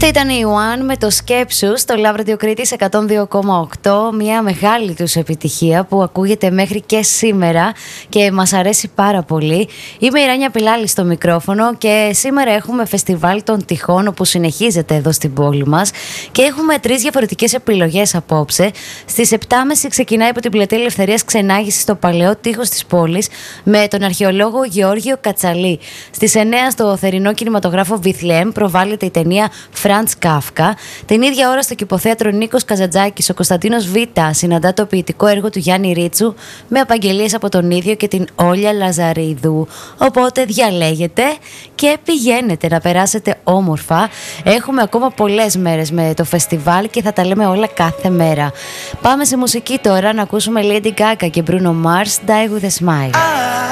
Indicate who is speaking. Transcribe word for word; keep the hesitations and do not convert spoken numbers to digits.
Speaker 1: Αυτή ήταν η One με το Σκέψου στο Love Radio Κρήτης εκατόν δύο κόμμα οκτώ. Μια μεγάλη τους επιτυχία που ακούγεται μέχρι και σήμερα και μας αρέσει πάρα πολύ. Είμαι η Ράνια Πιλάλη στο μικρόφωνο και σήμερα έχουμε φεστιβάλ των τυχών που συνεχίζεται εδώ στην πόλη μας και έχουμε τρεις διαφορετικές επιλογές απόψε. Στις επτά και μισή ξεκινάει από την Πλατεία Ελευθερίας ξενάγηση στο Παλαιό Τείχος της πόλης με τον αρχαιολόγο Γεώργιο Κατσαλή. Στις εννιά στο θερινό κινηματογράφο Βιθλεέμ προβάλλεται η ταινία Φραντς Κάφκα. Την ίδια ώρα στο Κηποθέατρο Νίκος Καζαντζάκης ο Κωνσταντίνος Β συναντά το ποιητικό έργο του Γιάννη Ρίτσου με απαγγελίες από τον ίδιο και την Όλια Λαζαρίδου. Οπότε διαλέγετε και πηγαίνετε να περάσετε όμορφα. Έχουμε ακόμα πολλές μέρες με το φεστιβάλ και θα τα λέμε όλα κάθε μέρα. Πάμε σε μουσική τώρα να ακούσουμε Lady Gaga και Bruno Mars, Die With A Smile.